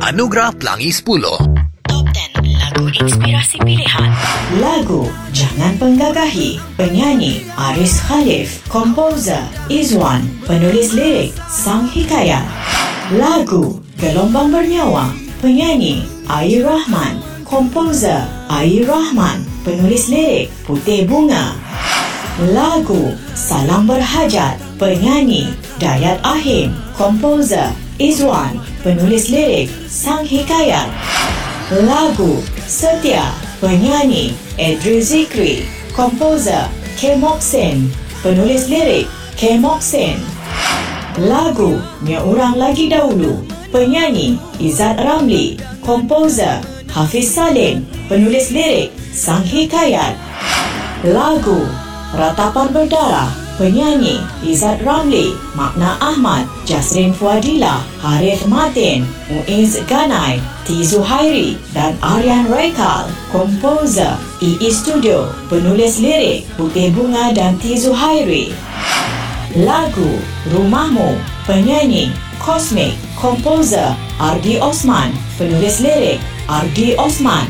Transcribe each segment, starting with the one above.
Anugerah Pelangi 10. Top 10 lagu inspirasi pilihan. Lagu Jangan Penggagahi, penyanyi Aris Khalif, komposer Izwan, penulis lirik Sang Hikayat. Lagu Gelombang Bernyawa, penyanyi Air Rahman, komposer Air Rahman, penulis lirik Putih Bunga. Lagu Salam Berhajat, penyanyi Dayat Ahim, komposer Izwan, penulis lirik Sang Hikayat. Lagu Setia, penyanyi Edri Zikri, komposer K. Moksin, penulis lirik K. Moksin. Lagu Nya Urang Lagi Dahulu, penyanyi Izzat Ramli, komposer Hafiz Salim, penulis lirik Sang Hikayat. Lagu Ratapan Berdarah, penyanyi Izzat Ramli, Makna Ahmad, Jasrin Fuadila, Harith Martin, Muiz Ganai, T. Zuhairi dan Aryan Raikal, komposer EE Studio, penulis lirik Putih Bunga dan T. Zuhairi. Lagu Rumahmu, penyanyi Cosmic, komposer Ardi Osman, penulis lirik Ardi Osman.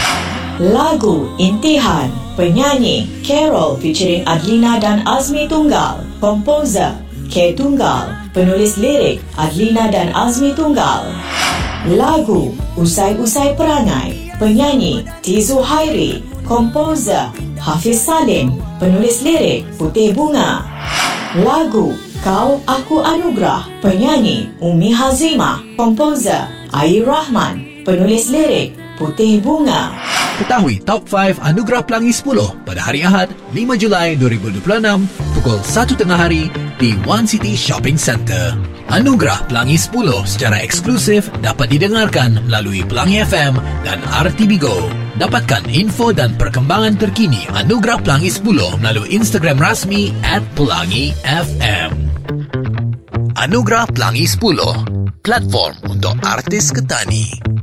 Lagu Intihan, penyanyi Carol featuring Adlina dan Azmi Tunggal, komposer K. Tunggal, penulis lirik Adlina dan Azmi Tunggal. Lagu Usai-Usai Perangai, penyanyi T. Zuhairi, komposer Hafiz Salim, penulis lirik Putih Bunga. Lagu Kau Aku Anugerah, penyanyi Umi Hazimah, komposer Air Rahman, penulis lirik Putih Bunga. Ketahui Top 5 Anugerah Pelangi 10 pada hari Ahad 5 Julai 2026 pukul 1.30 hari di One City Shopping Centre. Anugerah Pelangi 10 secara eksklusif dapat didengarkan melalui Pelangi FM dan RTB Go. Dapatkan info dan perkembangan terkini Anugerah Pelangi 10 melalui Instagram rasmi @PelangiFM. Anugerah Pelangi 10, platform untuk artis Ketani.